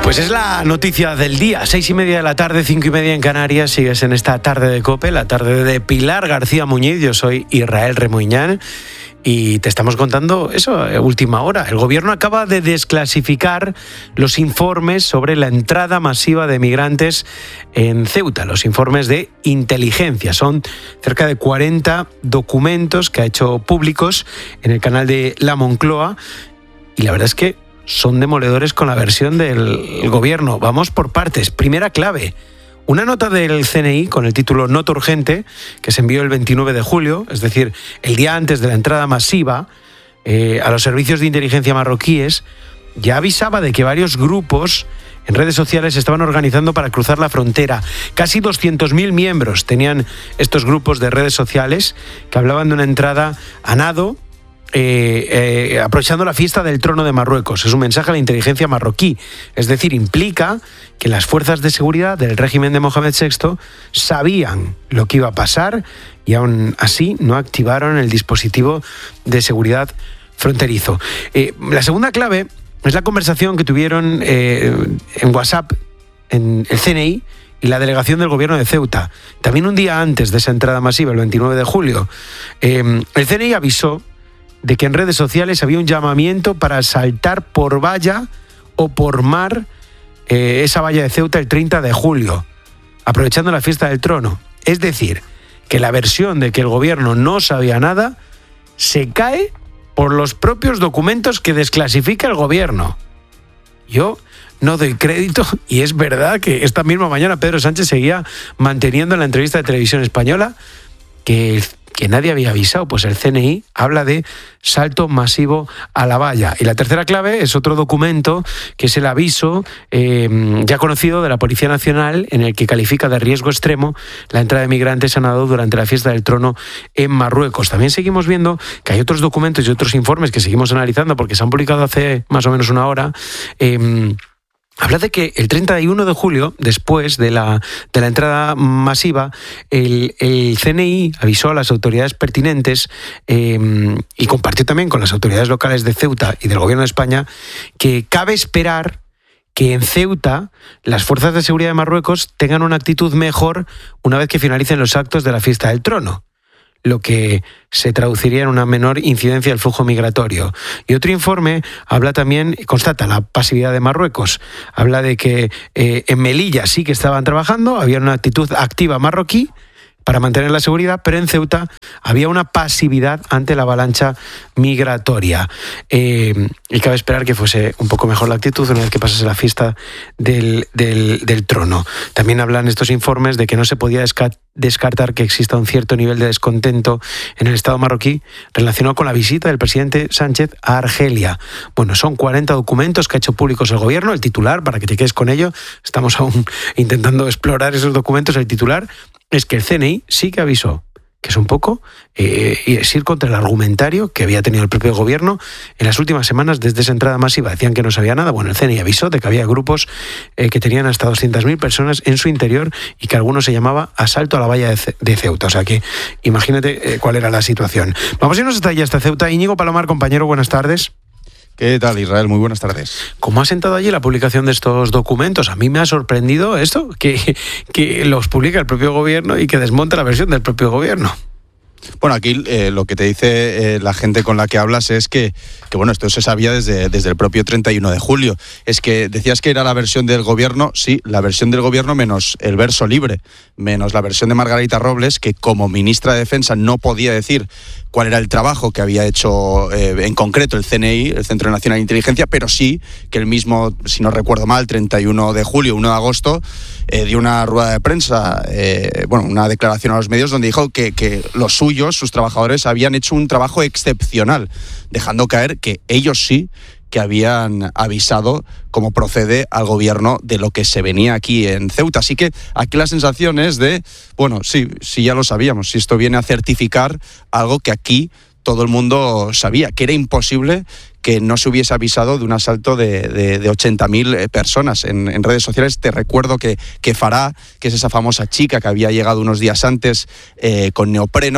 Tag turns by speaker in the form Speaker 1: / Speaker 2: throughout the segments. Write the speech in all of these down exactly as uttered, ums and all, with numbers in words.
Speaker 1: Pues es la noticia del día, seis y media de la tarde, cinco y media en Canarias. Sigues en esta tarde de COPE, la tarde de Pilar García Muñiz. Yo soy Israel Remuñán y te estamos contando eso, última hora. El gobierno acaba de desclasificar los informes sobre la entrada masiva de migrantes en Ceuta, los informes de inteligencia. Son cerca de cuarenta documentos que ha hecho públicos en el canal de La Moncloa y la verdad es que son demoledores con la versión del gobierno. Vamos por partes. Primera clave. Una nota del C N I con el título Nota Urgente, que se envió el veintinueve de julio, es decir, el día antes de la entrada masiva, eh, a los servicios de inteligencia marroquíes, ya avisaba de que varios grupos en redes sociales se estaban organizando para cruzar la frontera. Casi doscientos mil miembros tenían estos grupos de redes sociales que hablaban de una entrada a nado, Eh, eh, aprovechando la fiesta del trono de Marruecos. Es un mensaje a la inteligencia marroquí, es decir, implica que las fuerzas de seguridad del régimen de Mohamed sexto sabían lo que iba a pasar y aún así no activaron el dispositivo de seguridad fronterizo. Eh, la segunda clave es la conversación que tuvieron eh, en WhatsApp en el C N I y la delegación del gobierno de Ceuta. También un día antes de esa entrada masiva, el veintinueve de julio, eh, el C N I avisó de que en redes sociales había un llamamiento para saltar por valla o por mar eh, esa valla de Ceuta el treinta de julio, aprovechando la fiesta del trono. Es decir, que la versión de que el gobierno no sabía nada se cae por los propios documentos que desclasifica el gobierno. Yo no doy crédito, y es verdad que esta misma mañana Pedro Sánchez seguía manteniendo en la entrevista de Televisión Española que que nadie había avisado, pues el C N I habla de salto masivo a la valla. Y la tercera clave es otro documento, que es el aviso eh, ya conocido de la Policía Nacional, en el que califica de riesgo extremo la entrada de migrantes a nado durante la fiesta del trono en Marruecos. También seguimos viendo que hay otros documentos y otros informes que seguimos analizando porque se han publicado hace más o menos una hora. Eh, Habla de que el treinta y uno de julio, después de la, de la entrada masiva, el, el C N I avisó a las autoridades pertinentes eh, y compartió también con las autoridades locales de Ceuta y del Gobierno de España que cabe esperar que en Ceuta las fuerzas de seguridad de Marruecos tengan una actitud mejor una vez que finalicen los actos de la fiesta del trono, lo que se traduciría en una menor incidencia del flujo migratorio. Y otro informe habla también, constata la pasividad de Marruecos. Habla de que eh, en Melilla sí que estaban trabajando, había una actitud activa marroquí para mantener la seguridad, pero en Ceuta había una pasividad ante la avalancha migratoria. Eh, y cabe esperar que fuese un poco mejor la actitud una vez que pasase la fiesta del, del, del trono. También hablan estos informes de que no se podía descartar que exista un cierto nivel de descontento en el Estado marroquí relacionado con la visita del presidente Sánchez a Argelia. Bueno, son cuarenta documentos que ha hecho públicos el gobierno. El titular, para que te quedes con ello, estamos aún intentando explorar esos documentos. El titular es que el C N I sí que avisó, que es un poco eh, es ir contra el argumentario que había tenido el propio gobierno en las últimas semanas desde esa entrada masiva. Decían que no sabía nada. Bueno, el C N I avisó de que había grupos eh, que tenían hasta doscientas mil personas en su interior y que algunos se llamaba asalto a la valla de, Ce- de Ceuta. O sea que imagínate eh, cuál era la situación. Vamos a irnos hasta allá, hasta Ceuta. Íñigo Palomar, compañero, buenas tardes.
Speaker 2: ¿Qué tal, Israel? Muy buenas tardes.
Speaker 1: ¿Cómo ha sentado allí la publicación de estos documentos? A mí me ha sorprendido esto, que, que los publica el propio gobierno y que desmonta la versión del propio gobierno.
Speaker 2: Bueno, aquí eh, lo que te dice eh, la gente con la que hablas es que, que bueno, esto se sabía desde, desde el propio treinta y uno de julio. Es que decías que era la versión del gobierno, sí, la versión del gobierno menos el verso libre, menos la versión de Margarita Robles, que como ministra de Defensa no podía decir cuál era el trabajo que había hecho eh, en concreto el C N I, el Centro Nacional de Inteligencia, pero sí que el mismo, si no recuerdo mal, treinta y uno de julio, uno de agosto, eh, dio una rueda de prensa, eh, bueno, una declaración a los medios donde dijo que, que los suyos, sus trabajadores, habían hecho un trabajo excepcional, dejando caer que ellos sí que habían avisado, como procede, al gobierno de lo que se venía aquí en Ceuta. Así que aquí la sensación es de, bueno, sí, sí ya lo sabíamos, si esto viene a certificar algo que aquí todo el mundo sabía, que era imposible que no se hubiese avisado de un asalto de, de, de ochenta mil personas. En, en redes sociales te recuerdo que, que Farah, que es esa famosa chica que había llegado unos días antes eh, con neopreno,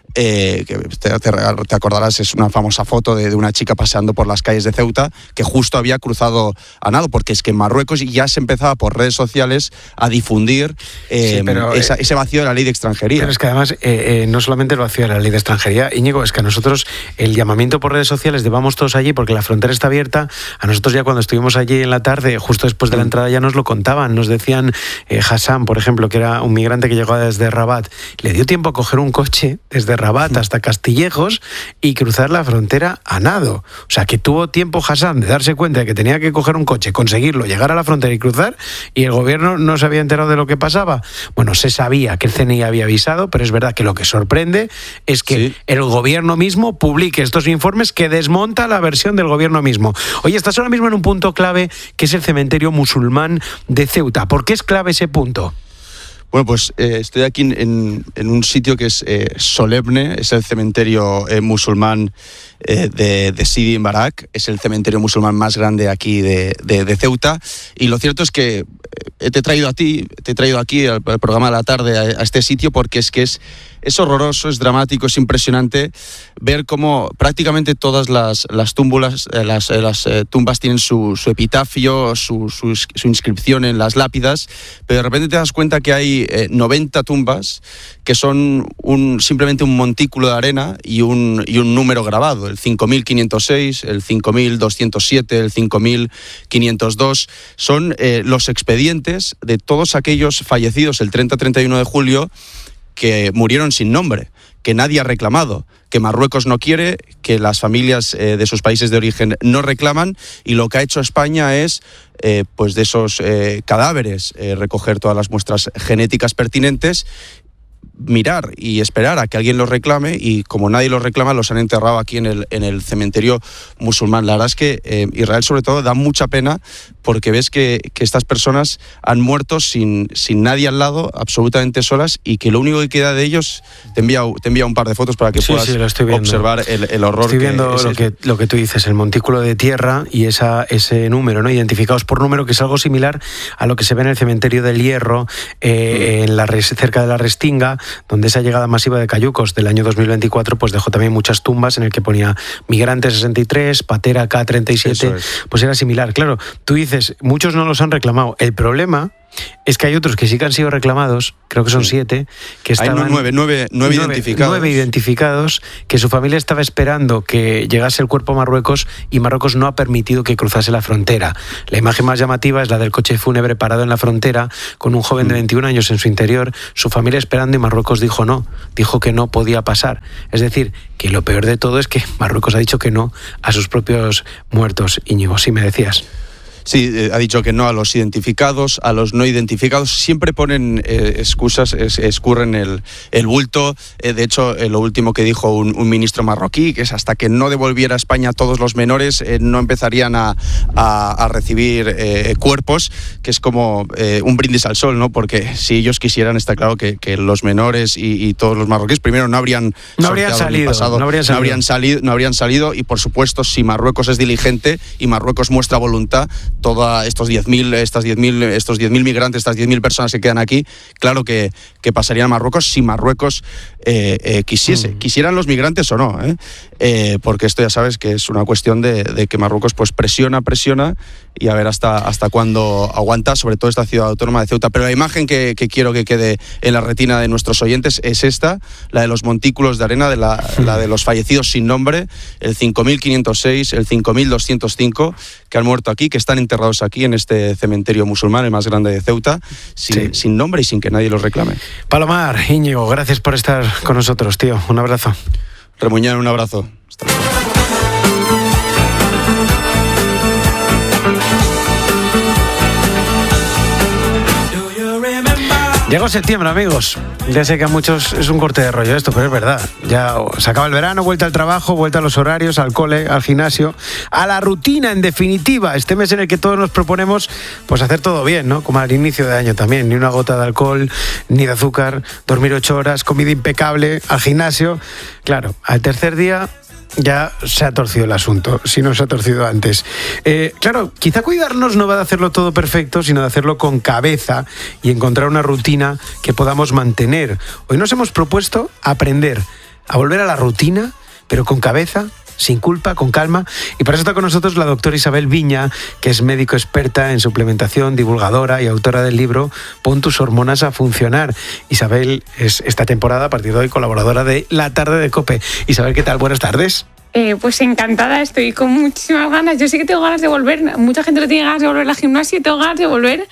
Speaker 2: Eh, que te, te, te acordarás, es una famosa foto de, de una chica paseando por las calles de Ceuta que justo había cruzado a nado, porque es que en Marruecos ya se empezaba por redes sociales a difundir eh, sí, pero, esa, ese vacío de la ley de extranjería.
Speaker 1: Pero es que además, eh, eh, no solamente el vacío de la ley de extranjería, Íñigo, es que a nosotros el llamamiento por redes sociales de vamos todos allí porque la frontera está abierta, a nosotros ya cuando estuvimos allí en la tarde, justo después de la entrada, ya nos lo contaban, nos decían, eh, Hassan, por ejemplo, que era un migrante que llegó desde Rabat, le dio tiempo a coger un coche desde Rabat hasta Castillejos y cruzar la frontera a nado. O sea, que tuvo tiempo Hassan de darse cuenta de que tenía que coger un coche, conseguirlo, llegar a la frontera y cruzar, y el gobierno no se había enterado de lo que pasaba. Bueno, se sabía que el C N I había avisado, pero es verdad que lo que sorprende es que sí. el gobierno mismo publique estos informes que desmonta la versión del gobierno mismo. Oye, estás ahora mismo en un punto clave que es el cementerio musulmán de Ceuta. ¿Por qué es clave ese punto?
Speaker 2: Bueno, pues eh, estoy aquí en, en un sitio que es eh, solemne, es el cementerio eh, musulmán eh, de, de Sidi Barak, es el cementerio musulmán más grande aquí de, de, de Ceuta, y lo cierto es que eh, te he traído a ti, te he traído aquí al, al programa de la tarde a, a este sitio porque es que es, es horroroso, es dramático, es impresionante ver cómo prácticamente todas las, las, túmbulas, eh, las, eh, las eh, tumbas tienen su, su epitafio, su, su, su inscripción en las lápidas, pero de repente te das cuenta que hay eh, noventa tumbas que son un, simplemente un montículo de arena y un, y un número grabado, el cinco mil quinientos seis, el cinco mil doscientos siete, el cinco mil quinientos dos, son eh, los expedientes de todos aquellos fallecidos el treinta a treinta y uno de julio que murieron sin nombre, que nadie ha reclamado, que Marruecos no quiere, que las familias eh, de sus países de origen no reclaman, y lo que ha hecho España es, eh, pues de esos eh, cadáveres, eh, recoger todas las muestras genéticas pertinentes, mirar y esperar a que alguien los reclame, y como nadie los reclama, los han enterrado aquí en el, en el cementerio musulmán. La verdad es que eh, Israel, sobre todo, da mucha pena porque ves que, que estas personas han muerto sin, sin nadie al lado, absolutamente solas, y que lo único que queda de ellos, te envía, te envía un par de fotos para que
Speaker 1: sí,
Speaker 2: puedas
Speaker 1: sí,
Speaker 2: observar el, el horror.
Speaker 1: Estoy viendo que lo, que, lo que tú dices, el montículo de tierra y esa, ese número, ¿no? Identificados por número, que es algo similar a lo que se ve en el cementerio del Hierro, eh, mm. en la, cerca de la Restinga, donde esa llegada masiva de cayucos del año dos mil veinticuatro pues dejó también muchas tumbas en el que ponía Migrante sesenta y tres, Patera K treinta y siete, es. Pues era similar. Claro, tú dices, muchos no los han reclamado. El problema es que hay otros que sí que han sido reclamados, creo que son sí. siete, que estaban...
Speaker 2: Hay nueve, nueve, nueve, nueve identificados.
Speaker 1: Nueve identificados, que su familia estaba esperando que llegase el cuerpo a Marruecos y Marruecos no ha permitido que cruzase la frontera. La imagen más llamativa es la del coche fúnebre parado en la frontera con un joven mm. de veintiún años en su interior, su familia esperando, y Marruecos dijo no, dijo que no podía pasar. Es decir, que lo peor de todo es que Marruecos ha dicho que no a sus propios muertos. Íñigo, sí me decías.
Speaker 2: Sí, eh, ha dicho que no a los identificados, a los no identificados. Siempre ponen eh, excusas, es, escurren el, el bulto. Eh, de hecho, eh, lo último que dijo un, un ministro marroquí, que es hasta que no devolviera a España a todos los menores, eh, no empezarían a, a, a recibir eh, cuerpos, que es como eh, un brindis al sol, ¿no? Porque si ellos quisieran, está claro que, que los menores y, y todos los marroquíes, primero no habrían,
Speaker 1: no habrían salido,
Speaker 2: pasado,
Speaker 1: no habrían salido.
Speaker 2: No habrían salido, no habrían salido, y por supuesto, si Marruecos es diligente y Marruecos muestra voluntad, todos estos diez mil estas diez mil estos diez mil migrantes, estas diez mil personas que quedan aquí, claro que, que pasarían a Marruecos si Marruecos eh, eh, quisiese, mm. quisieran los migrantes o no, ¿eh? Eh, porque esto ya sabes que es una cuestión de, de que Marruecos pues presiona, presiona y a ver hasta, hasta cuándo aguanta, sobre todo esta ciudad autónoma de Ceuta. Pero la imagen que, que quiero que quede en la retina de nuestros oyentes es esta, la de los montículos de arena, de la, la de los fallecidos sin nombre, el cinco mil quinientos seis, el cinco mil doscientos cinco, que han muerto aquí, que están enterrados aquí en este cementerio musulmán, el más grande de Ceuta, sin, sí. sin nombre y sin que nadie los reclame.
Speaker 1: Palomar, Íñigo, gracias por estar con nosotros, tío. Un abrazo.
Speaker 2: Remuñán, un abrazo. Hasta luego.
Speaker 1: Llegó septiembre, amigos. Ya sé que a muchos es un corte de rollo esto, pero es verdad. Ya se acaba el verano, vuelta al trabajo, vuelta a los horarios, al cole, al gimnasio, a la rutina, en definitiva. Este mes en el que todos nos proponemos pues hacer todo bien, ¿no? Como al inicio de año también. Ni una gota de alcohol, ni de azúcar, dormir ocho horas, comida impecable, al gimnasio. Claro, al tercer día ya se ha torcido el asunto, si no se ha torcido antes. Eh, claro, quizá cuidarnos no va de hacerlo todo perfecto, sino de hacerlo con cabeza y encontrar una rutina que podamos mantener. Hoy nos hemos propuesto aprender a volver a la rutina, pero con cabeza, sin culpa, con calma. Y para eso está con nosotros la doctora Isabel Viña, que es médico experta en suplementación, divulgadora y autora del libro Pon tus hormonas a funcionar. Isabel es esta temporada, a partir de hoy, colaboradora de La Tarde de COPE. Isabel, ¿qué tal? Buenas tardes.
Speaker 3: Eh, pues encantada, estoy con muchísimas ganas. Yo sí que tengo ganas de volver. Mucha gente no tiene ganas de volver al gimnasio y tengo ganas de volver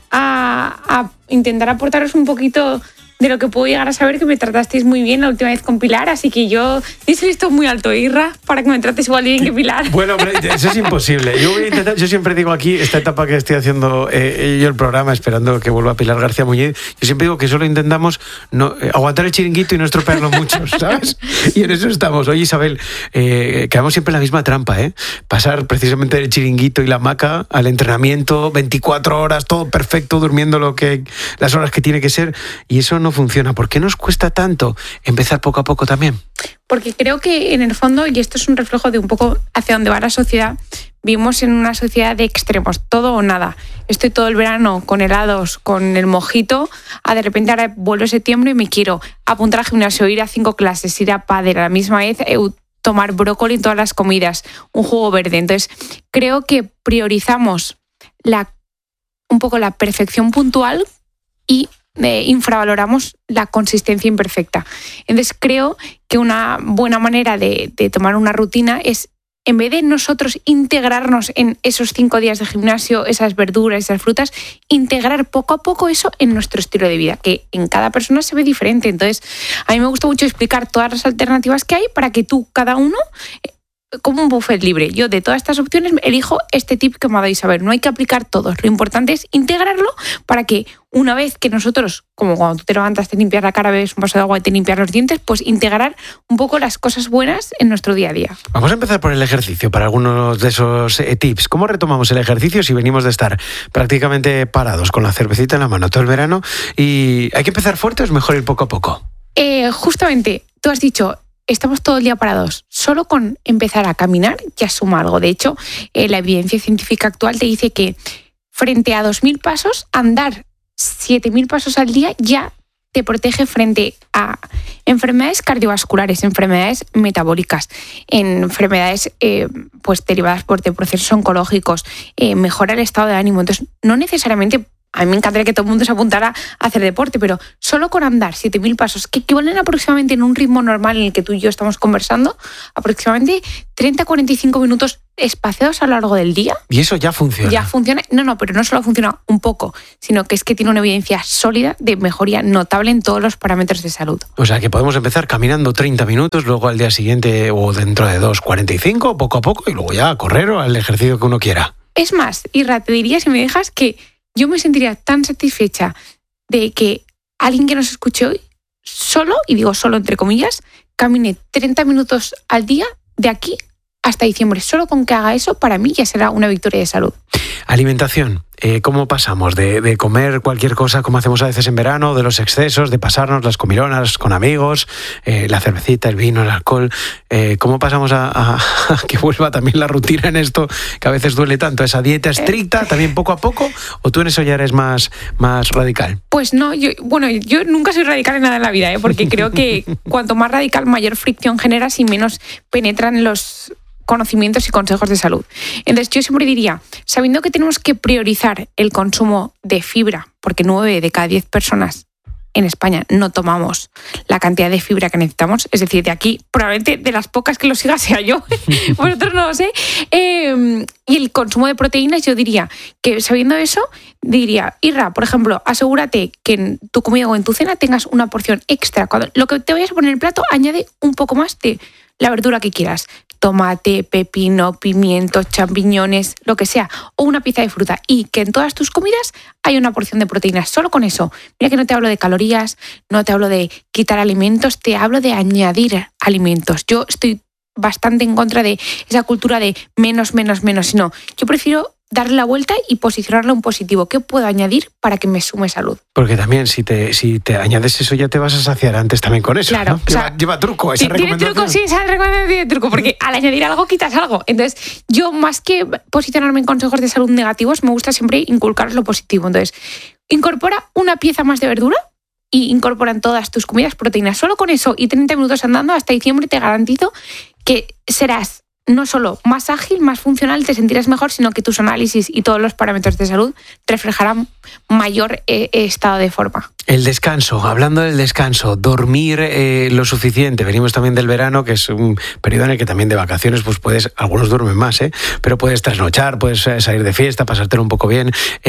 Speaker 3: a, a intentar aportaros un poquito de lo que puedo llegar a saber, que me tratasteis muy bien la última vez con Pilar, así que yo dice esto muy alto, Irra, para que me trates igual de bien que Pilar.
Speaker 1: Bueno, hombre, eso es imposible. Yo voy a intentar, yo siempre digo aquí, esta etapa que estoy haciendo eh, yo el programa, esperando que vuelva Pilar García Muñiz, yo siempre digo que solo intentamos no, eh, aguantar el chiringuito y no estropearlo mucho, ¿sabes? Y en eso estamos. Oye, Isabel, eh, quedamos siempre en la misma trampa, ¿eh? Pasar precisamente del chiringuito y la hamaca al entrenamiento, veinticuatro horas, todo perfecto, durmiendo lo que las horas que tiene que ser, y eso no funciona. ¿Por qué nos cuesta tanto empezar poco a poco también?
Speaker 3: Porque creo que en el fondo, y esto es un reflejo de un poco hacia dónde va la sociedad, vivimos en una sociedad de extremos, todo o nada. Estoy todo el verano con helados, con el mojito, a de repente ahora vuelvo septiembre y me quiero apuntar al gimnasio, ir a cinco clases, ir a pádel a la misma vez, tomar brócoli en todas las comidas, un jugo verde. Entonces, creo que priorizamos la, un poco la perfección puntual y Eh, infravaloramos la consistencia imperfecta. Entonces creo que una buena manera de, de tomar una rutina es, en vez de nosotros integrarnos en esos cinco días de gimnasio, esas verduras, esas frutas, integrar poco a poco eso en nuestro estilo de vida, que en cada persona se ve diferente. Entonces a mí me gusta mucho explicar todas las alternativas que hay para que tú, cada uno, como un buffet libre. Yo de todas estas opciones elijo este tip que me ha dado Isabel. No hay que aplicar todos. Lo importante es integrarlo para que una vez que nosotros, como cuando tú te levantas, te limpias la cara, bebes un vaso de agua y te limpias los dientes, pues integrar un poco las cosas buenas en nuestro día a día.
Speaker 1: Vamos a empezar por el ejercicio, para algunos de esos eh, tips. ¿Cómo retomamos el ejercicio si venimos de estar prácticamente parados con la cervecita en la mano todo el verano? ¿Y hay que empezar fuerte o es mejor ir poco a poco?
Speaker 3: Eh, justamente, tú has dicho, estamos todo el día parados. Solo con empezar a caminar ya suma algo. De hecho, eh, la evidencia científica actual te dice que frente a dos mil pasos, andar siete mil pasos al día ya te protege frente a enfermedades cardiovasculares, enfermedades metabólicas, enfermedades eh, pues derivadas por de procesos oncológicos, eh, mejora el estado de ánimo. Entonces, no necesariamente... A mí me encantaría que todo el mundo se apuntara a hacer deporte, pero solo con andar siete mil pasos, que equivalen aproximadamente en un ritmo normal en el que tú y yo estamos conversando, aproximadamente treinta a cuarenta y cinco minutos espaciados a lo largo del día.
Speaker 1: Y eso ya funciona.
Speaker 3: Ya funciona. No, no, pero no solo funciona un poco, sino que es que tiene una evidencia sólida de mejoría notable en todos los parámetros de salud.
Speaker 1: O sea, que podemos empezar caminando treinta minutos, luego al día siguiente o dentro de dos, cuarenta y cinco, poco a poco, y luego ya a correr o al ejercicio que uno quiera.
Speaker 3: Es más, Irra, te diría, si me dejas, que yo me sentiría tan satisfecha de que alguien que nos escuche hoy solo, y digo solo entre comillas, camine treinta minutos al día de aquí hasta diciembre. Solo con que haga eso, para mí ya será una victoria de salud.
Speaker 1: Alimentación. Eh, ¿Cómo pasamos de, de comer cualquier cosa como hacemos a veces en verano, de los excesos, de pasarnos las comilonas con amigos, eh, la cervecita, el vino, el alcohol? Eh, ¿Cómo pasamos a, a, a que vuelva también la rutina en esto que a veces duele tanto? ¿Esa dieta estricta también poco a poco? ¿O tú en eso ya eres más, más radical?
Speaker 3: Pues no, yo, bueno, yo nunca soy radical en nada en la vida, ¿eh? Porque creo que cuanto más radical, mayor fricción generas y menos penetran los conocimientos y consejos de salud. Entonces yo siempre diría, sabiendo que tenemos que priorizar el consumo de fibra, porque nueve de cada diez personas en España no tomamos la cantidad de fibra que necesitamos, es decir, de aquí probablemente de las pocas que lo siga sea yo, vosotros no lo sé, eh, y el consumo de proteínas, yo diría que sabiendo eso, diría, Irra, por ejemplo, asegúrate que en tu comida o en tu cena tengas una porción extra. Cuando lo que te vayas a poner en el plato, añade un poco más de la verdura que quieras, tomate, pepino, pimientos, champiñones, lo que sea, o una pieza de fruta, y que en todas tus comidas hay una porción de proteínas. Solo con eso. Mira que no te hablo de calorías, no te hablo de quitar alimentos, te hablo de añadir alimentos. Yo estoy bastante en contra de esa cultura de menos, menos, menos, sino yo prefiero darle la vuelta y posicionarlo en positivo. ¿Qué puedo añadir para que me sume salud?
Speaker 1: Porque también si te, si te añades eso ya te vas a saciar antes también con eso,
Speaker 3: claro,
Speaker 1: ¿no?
Speaker 3: O sea,
Speaker 1: lleva, lleva truco esa
Speaker 3: sí, recomendación. Tiene truco, sí, esa recomendación tiene truco, porque al añadir algo quitas algo. Entonces, yo más que posicionarme en consejos de salud negativos, me gusta siempre inculcar lo positivo. Entonces, incorpora una pieza más de verdura y incorporan todas tus comidas proteínas. Solo con eso y treinta minutos andando hasta diciembre te garantizo que serás no solo más ágil, más funcional, te sentirás mejor, sino que tus análisis y todos los parámetros de salud reflejarán mayor eh, estado de forma.
Speaker 1: El descanso, hablando del descanso, dormir eh, lo suficiente. Venimos también del verano, que es un periodo en el que también de vacaciones, pues puedes, algunos duermen más, ¿eh? Pero puedes trasnochar, puedes salir de fiesta, pasártelo un poco bien.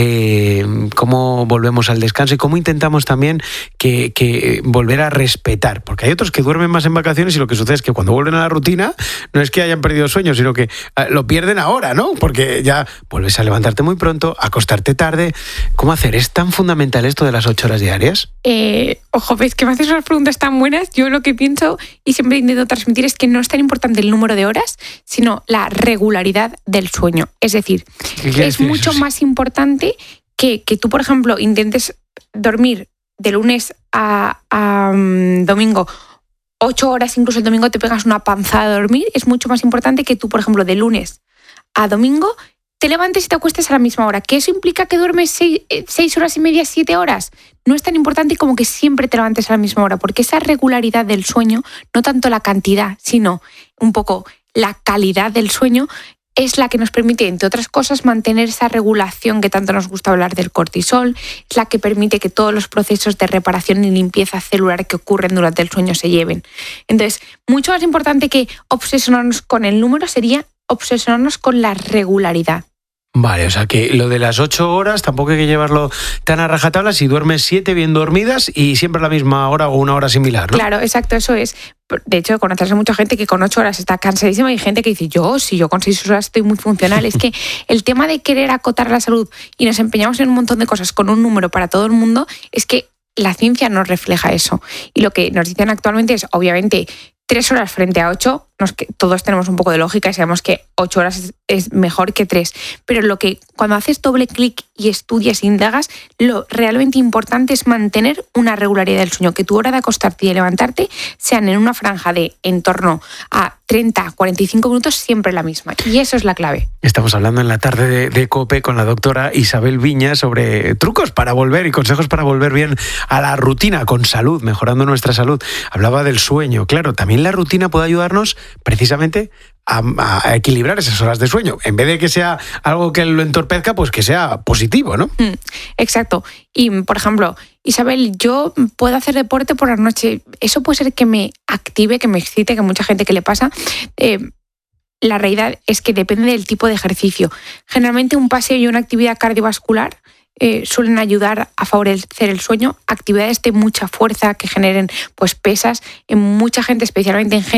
Speaker 1: Eh, ¿Cómo volvemos al descanso y cómo intentamos también que, que volver a respetar? Porque hay otros que duermen más en vacaciones y lo que sucede es que cuando vuelven a la rutina, no es que hayan perdido sueño, sino que eh, lo pierden ahora, ¿no? Porque ya vuelves a levantarte muy pronto, a acostarte tarde. ¿Cómo hacer? ¿Es tan fundamental esto de las ocho horas diarias?
Speaker 3: Eh, ojo, ves que me haces unas preguntas tan buenas. Yo lo que pienso y siempre intento transmitir es que no es tan importante el número de horas, sino la regularidad del sueño. Es decir, es mucho
Speaker 1: eso, sí.
Speaker 3: más importante que, que tú, por ejemplo, intentes dormir de lunes a, a um, domingo ocho horas, incluso el domingo te pegas una panzada de dormir. Es mucho más importante que tú, por ejemplo, de lunes a domingo te levantes y te acuestes a la misma hora. ¿Que eso implica que duermes seis, seis horas y media, siete horas? No es tan importante como que siempre te levantes a la misma hora, porque esa regularidad del sueño, no tanto la cantidad, sino un poco la calidad del sueño, es la que nos permite, entre otras cosas, mantener esa regulación que tanto nos gusta hablar del cortisol, es la que permite que todos los procesos de reparación y limpieza celular que ocurren durante el sueño se lleven. Entonces, mucho más importante que obsesionarnos con el número sería obsesionarnos con la regularidad.
Speaker 1: Vale, o sea que lo de las ocho horas tampoco hay que llevarlo tan a rajatabla si duermes siete bien dormidas y siempre a la misma hora o una hora similar, ¿no?
Speaker 3: Claro, exacto, eso es. De hecho, conoces a mucha gente que con ocho horas está cansadísima y hay gente que dice, yo, si yo con seis horas estoy muy funcional. Es que el tema de querer acotar la salud y nos empeñamos en un montón de cosas con un número para todo el mundo, es que la ciencia nos refleja eso. Y lo que nos dicen actualmente es, obviamente, tres horas frente a ocho, nos, que todos tenemos un poco de lógica y sabemos que ocho horas es, es mejor que tres. Pero lo que cuando haces doble clic y estudias e indagas, lo realmente importante es mantener una regularidad del sueño, que tu hora de acostarte y de levantarte sean en una franja de en torno a treinta, cuarenta y cinco minutos, siempre la misma. Y eso es la clave.
Speaker 1: Estamos hablando en la tarde de, de COPE con la doctora Isabel Viñas sobre trucos para volver y consejos para volver bien a la rutina con salud, mejorando nuestra salud. Hablaba del sueño. Claro, también la rutina puede ayudarnos precisamente a, a equilibrar esas horas de sueño. En vez de que sea algo que lo entorpezca, pues que sea positivo, ¿no?
Speaker 3: Mm, exacto. Y, por ejemplo, Isabel, yo puedo hacer deporte por la noche. Eso puede ser que me active, que me excite, que mucha gente que le pasa. Eh, la realidad es que depende del tipo de ejercicio. Generalmente un paseo y una actividad cardiovascular Eh, suelen ayudar a favorecer el sueño, actividades de mucha fuerza que generen pues pesas en mucha gente, especialmente en gente